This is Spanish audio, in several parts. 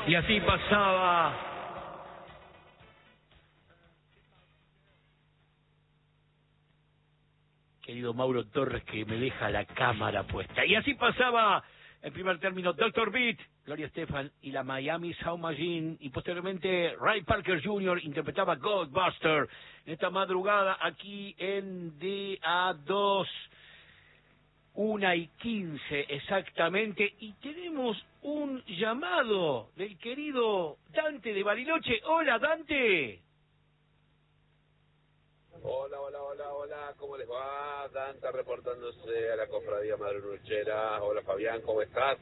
Y así pasaba querido Mauro Torres, que me deja la cámara puesta. Y así pasaba en primer término Dr. Beat, Gloria Estefan y la Miami Sound Machine, y posteriormente Ray Parker Jr. interpretaba Ghostbuster en esta madrugada aquí en DA2, 1:15 exactamente, y tenemos un llamado del querido Dante de Bariloche. Hola, Dante. Hola, ¿cómo les va? Danta reportándose a la cofradía madruchera. Hola Fabián, ¿cómo estás?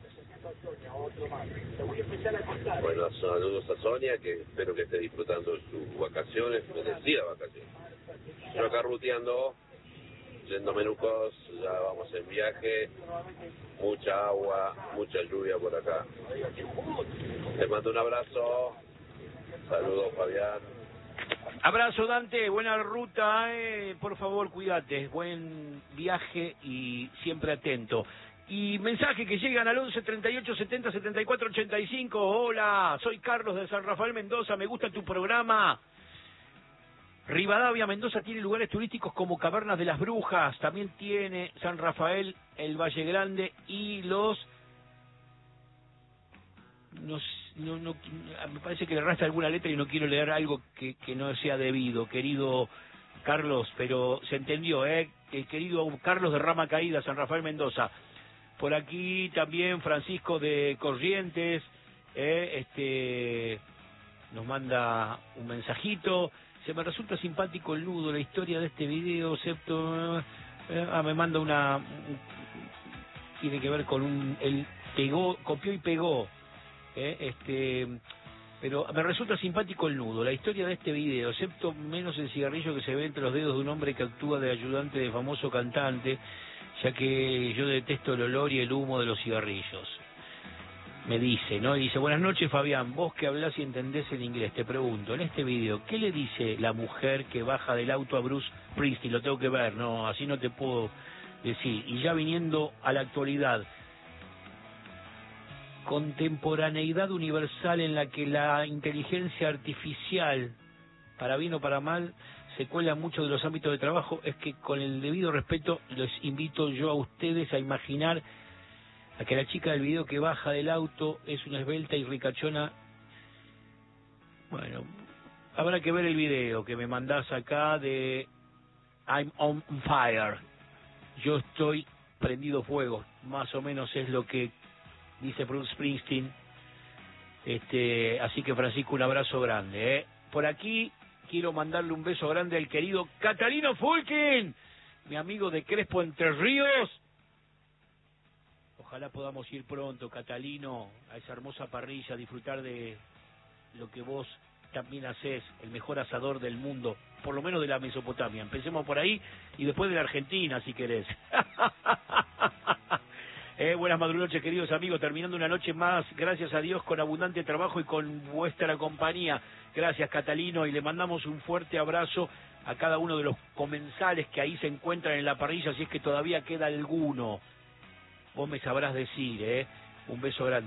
Bueno, saludos a Sonia, que espero que esté disfrutando sus vacaciones, merecidas vacaciones. Yo acá ruteando, yendo a Menucos, ya vamos en viaje, mucha agua, mucha lluvia por acá. Te mando un abrazo, saludos Fabián. Abrazo, Dante, buena ruta, por favor, cuídate, buen viaje y siempre atento. Y mensajes que llegan al 11 38 70 74 85. Hola, soy Carlos de San Rafael, Mendoza, me gusta tu programa. Rivadavia, Mendoza tiene lugares turísticos como Cavernas de las Brujas, también tiene San Rafael, el Valle Grande y los... No, me parece que le resta alguna letra y no quiero leer algo que no sea debido, querido Carlos, pero se entendió, el querido Carlos de Rama Caída, San Rafael, Mendoza. Por aquí también Francisco de Corrientes, nos manda un mensajito. Se me resulta simpático el nudo, la historia de este video, excepto... me manda tiene que ver con el pegó, copió y pegó. Pero me resulta simpático el nudo, la historia de este video, excepto menos el cigarrillo que se ve entre los dedos de un hombre que actúa de ayudante de famoso cantante, ya que yo detesto el olor y el humo de los cigarrillos. Me dice, ¿no? Y dice, buenas noches Fabián, vos que hablás y entendés el inglés, te pregunto, en este video, ¿qué le dice la mujer que baja del auto a Bruce Springsteen? Lo tengo que ver, no, así no te puedo decir. Y ya viniendo a la actualidad, contemporaneidad universal en la que la inteligencia artificial, para bien o para mal, se cuela en muchos de los ámbitos de trabajo, es que con el debido respeto les invito yo a ustedes a imaginar a que la chica del video que baja del auto es una esbelta y ricachona. Bueno, habrá que ver el video que me mandás acá de I'm on fire. Yo estoy prendido fuego, más o menos es lo que dice Bruce Springsteen. Así que Francisco, un abrazo grande, Por aquí quiero mandarle un beso grande al querido Catalino Fulkin, mi amigo de Crespo, Entre Ríos. Ojalá podamos ir pronto, Catalino, a esa hermosa parrilla, a disfrutar de lo que vos también hacés, el mejor asador del mundo, por lo menos de la Mesopotamia. Empecemos por ahí y después de la Argentina, si querés. Buenas madrugonoches, queridos amigos, terminando una noche más, gracias a Dios, con abundante trabajo y con vuestra compañía. Gracias, Catalino, y le mandamos un fuerte abrazo a cada uno de los comensales que ahí se encuentran en la parrilla, si es que todavía queda alguno. Vos me sabrás decir, un beso grande.